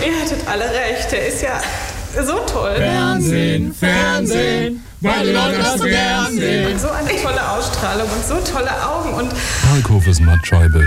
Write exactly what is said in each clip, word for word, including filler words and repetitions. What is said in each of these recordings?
Ihr hättet alle recht, der ist ja so toll. Fernsehen, Fernsehen, weil die Leute das so gern sehen. So eine tolle Ausstrahlung und so tolle Augen und... Kalkhofes Mattscheibe.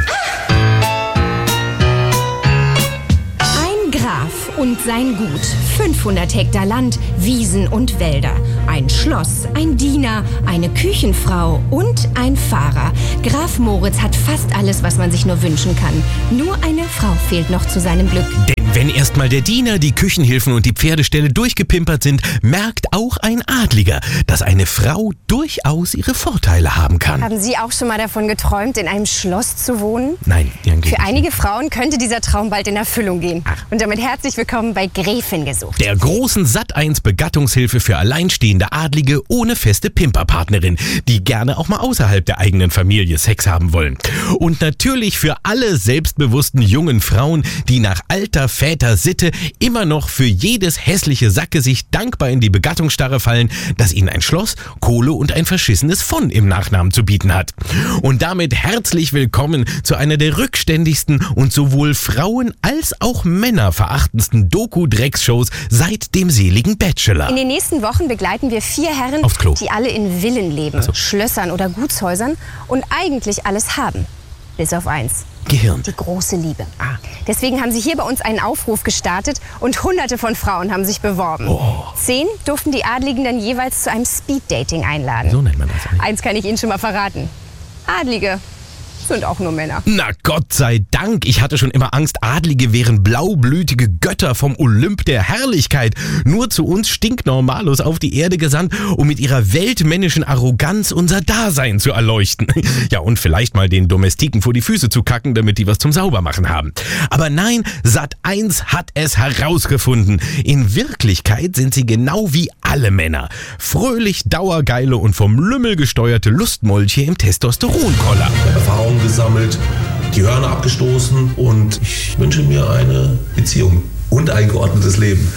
Ein Graf und sein Gut. fünfhundert Hektar Land, Wiesen und Wälder. Ein Schloss, ein Diener, eine Küchenfrau und ein Fahrer. Graf Moritz hat fast alles, was man sich nur wünschen kann. Nur eine Frau fehlt noch zu seinem Glück. Denn wenn erstmal der Diener, die Küchenhilfen und die Pferdeställe durchgepimpert sind, merkt auch ein Adliger, dass eine Frau durchaus ihre Vorteile haben kann. Haben Sie auch schon mal davon geträumt, in einem Schloss zu wohnen? Nein, eigentlich Für einige nicht. Frauen könnte dieser Traum bald in Erfüllung gehen. Ach. Und damit herzlich willkommen bei Gräfin gesucht. Der großen Sat eins Begattungshilfe für alleinstehende Adlige ohne feste Pimperpartnerin, die gerne auch mal außerhalb der eigenen Familie Sex haben wollen. Und natürlich für alle selbstbewussten jungen Frauen, die nach alter Väter Sitte immer noch für jedes hässliche Sackgesicht dankbar in die Begattungsstarre fallen, dass ihnen ein Schloss, Kohle und ein verschissenes von im Nachnamen zu bieten hat. Und damit herzlich willkommen zu einer der rückständigsten und sowohl Frauen als auch Männer verachtendsten Doku-Drecksshows seit dem seligen Bachelor. In den nächsten Wochen begleiten wir vier Herren, Aufs Klo. die alle in Villen leben, Also. Schlössern oder Gutshäusern und eigentlich alles haben. Bis auf eins. Gehirn. Die große Liebe. Ah. Deswegen haben sie hier bei uns einen Aufruf gestartet und hunderte von Frauen haben sich beworben. Oh. Zehn durften die Adligen dann jeweils zu einem Speeddating einladen. So nennt man das eigentlich. Eins kann ich Ihnen schon mal verraten. Adlige sind auch nur Männer. Na Gott sei Dank, ich hatte schon immer Angst, Adlige wären blaublütige Götter vom Olymp der Herrlichkeit, nur zu uns Stinknormalos auf die Erde gesandt, um mit ihrer weltmännischen Arroganz unser Dasein zu erleuchten. Ja, und vielleicht mal den Domestiken vor die Füße zu kacken, damit die was zum Saubermachen haben. Aber nein, Sat eins hat es herausgefunden. In Wirklichkeit sind sie genau wie alle Männer. Fröhlich, dauergeile und vom Lümmel gesteuerte Lustmolche im Testosteronkoller. Erfahrungen gesammelt, die Hörner abgestoßen und ich wünsche mir eine Beziehung und ein geordnetes Leben.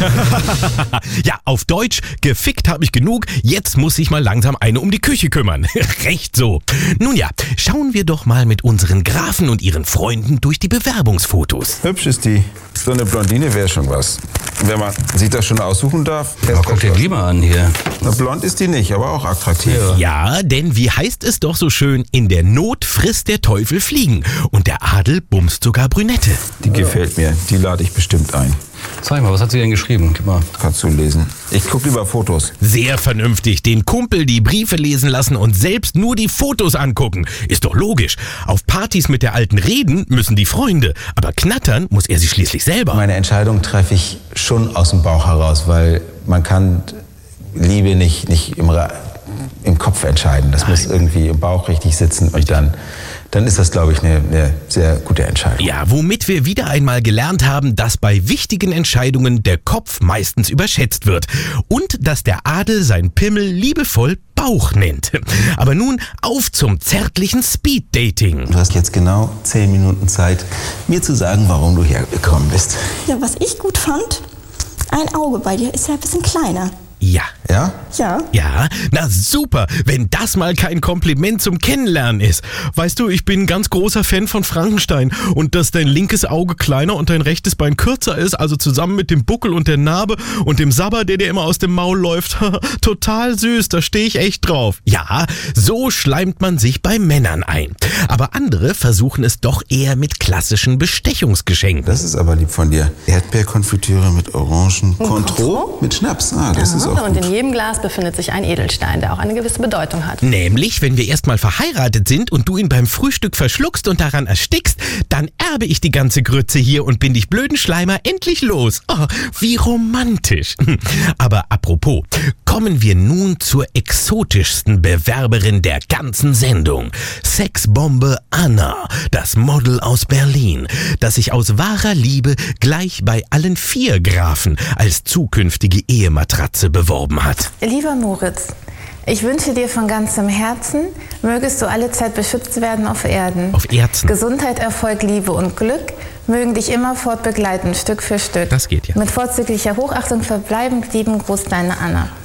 Ja, auf Deutsch, gefickt habe ich genug, jetzt muss sich mal langsam eine um die Küche kümmern. Recht so. Nun ja, schauen wir doch mal mit unseren Grafen und ihren Freunden durch die Bewerbungsfotos. Hübsch ist die. So eine Blondine wäre schon was. Wenn man sich das schon aussuchen darf. Aber guck dir die mal an hier. Na, blond ist die nicht, aber auch attraktiv. Ja, denn wie heißt es doch so schön, in der Not frisst der Teufel Fliegen und der Adel bumst sogar Brünette. Die gefällt mir. Die lade ich bestimmt ein. Zeig mal, was hat sie denn geschrieben? Gib mal. Kannst du lesen. Ich gucke lieber Fotos. Sehr vernünftig, den Kumpel die Briefe lesen lassen und selbst nur die Fotos angucken. Ist doch logisch. Auf Partys mit der Alten reden müssen die Freunde, aber knattern muss er sie schließlich selber. Meine Entscheidung treffe ich schon aus dem Bauch heraus, weil man kann Liebe nicht, nicht im, Ra- im Kopf entscheiden. Das Nein. muss irgendwie im Bauch richtig sitzen und dann... dann ist das, glaube ich, eine, eine sehr gute Entscheidung. Ja, womit wir wieder einmal gelernt haben, dass bei wichtigen Entscheidungen der Kopf meistens überschätzt wird und dass der Adel sein Pimmel liebevoll Bauch nennt. Aber nun auf zum zärtlichen Speeddating. Du hast jetzt genau zehn Minuten Zeit, mir zu sagen, warum du hergekommen bist. Ja, was ich gut fand, ein Auge bei dir ist ja ein bisschen kleiner. Ja. Ja? Ja. Ja, na super, wenn das mal kein Kompliment zum Kennenlernen ist. Weißt du, ich bin ein ganz großer Fan von Frankenstein und dass dein linkes Auge kleiner und dein rechtes Bein kürzer ist, also zusammen mit dem Buckel und der Narbe und dem Sabber, der dir immer aus dem Maul läuft. Total süß, da stehe ich echt drauf. Ja, so schleimt man sich bei Männern ein. Aber andere versuchen es doch eher mit klassischen Bestechungsgeschenken. Das ist aber lieb von dir. Erdbeerkonfitüre mit Orangen. Cointreau mit Schnaps. Ah, das ja, ist auch und gut. in jedem Glas befindet sich ein Edelstein, der auch eine gewisse Bedeutung hat. Nämlich, wenn wir erstmal verheiratet sind und du ihn beim Frühstück verschluckst und daran erstickst, dann erbe ich die ganze Grütze hier und bin dich blöden Schleimer endlich los. Oh, wie romantisch. Aber apropos, kommen wir nun zur exotischsten Bewerberin der ganzen Sendung. Sexbombe Anna, das Model aus Berlin, das sich aus wahrer Liebe gleich bei allen vier Grafen als zukünftige Ehematratze beworben hat. Lieber Moritz, ich wünsche dir von ganzem Herzen, mögest du alle Zeit beschützt werden auf Erden. Auf Erden. Gesundheit, Erfolg, Liebe und Glück mögen dich immerfort begleiten, Stück für Stück. Das geht ja. Mit vorzüglicher Hochachtung verbleibend lieben Gruß, deine Anna.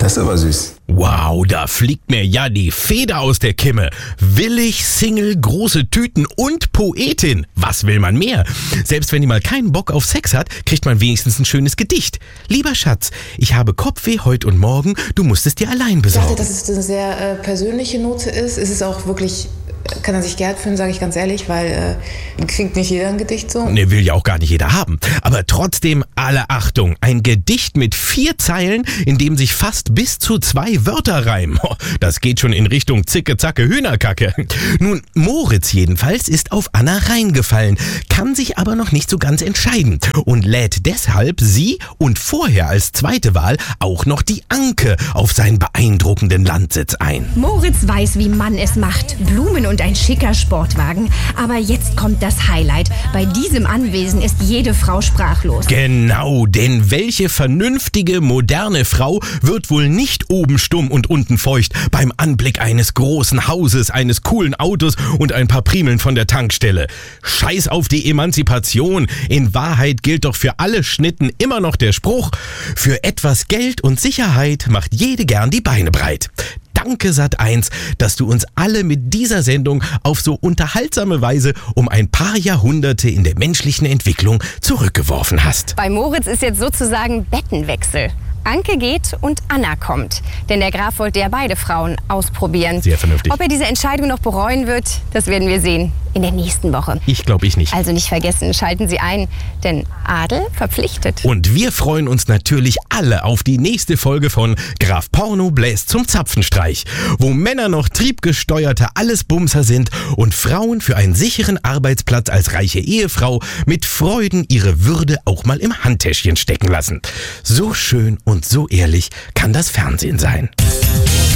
Das ist aber süß. Wow, da fliegt mir ja die Feder aus der Kimme. Willig, Single, große Tüten und Poetin. Was will man mehr? Selbst wenn die mal keinen Bock auf Sex hat, kriegt man wenigstens ein schönes Gedicht. Lieber Schatz, ich habe Kopfweh heute und morgen, du musst es dir allein besorgen. Ich dachte, dass es eine sehr äh, persönliche Note ist. Es ist auch wirklich, kann er sich geehrt fühlen, sage ich ganz ehrlich, weil äh, kriegt nicht jeder ein Gedicht so. Ne, will ja auch gar nicht jeder haben. Aber trotzdem alle Achtung. Ein Gedicht mit vier Zeilen, in dem sich fast bis zu zwei Wörter reimen. Das geht schon in Richtung Zicke, Zacke, Hühnerkacke. Nun, Moritz jedenfalls ist auf Anna reingefallen, kann sich aber noch nicht so ganz entscheiden und lädt deshalb sie und vorher als zweite Wahl auch noch die Anke auf seinen beeindruckenden Landsitz ein. Moritz weiß, wie man es macht. Blumen und ein schicker Sportwagen. Aber jetzt kommt das Highlight. Bei diesem Anwesen ist jede Frau sprachlos. Genau, denn welche vernünftige, moderne Frau wird wohl nicht oben stumm und unten feucht beim Anblick eines großen Hauses, eines coolen Autos und ein paar Primeln von der Tankstelle? Scheiß auf die Emanzipation. In Wahrheit gilt doch für alle Schnitten immer noch der Spruch: Für etwas Geld und Sicherheit macht jede gern die Beine breit. Danke Sat eins, dass du uns alle mit dieser Sendung auf so unterhaltsame Weise um ein paar Jahrhunderte in der menschlichen Entwicklung zurückgeworfen hast. Bei Moritz ist jetzt sozusagen Bettenwechsel. Anke geht und Anna kommt. Denn der Graf wollte ja beide Frauen ausprobieren. Sehr vernünftig. Ob er diese Entscheidung noch bereuen wird, das werden wir sehen in der nächsten Woche. Ich glaube ich nicht. Also nicht vergessen, schalten Sie ein, denn Adel verpflichtet. Und wir freuen uns natürlich alle auf die nächste Folge von Graf Porno bläst zum Zapfenstreich, wo Männer noch triebgesteuerte Allesbumser sind und Frauen für einen sicheren Arbeitsplatz als reiche Ehefrau mit Freuden ihre Würde auch mal im Handtäschchen stecken lassen. So schön und so ehrlich kann das Fernsehen sein.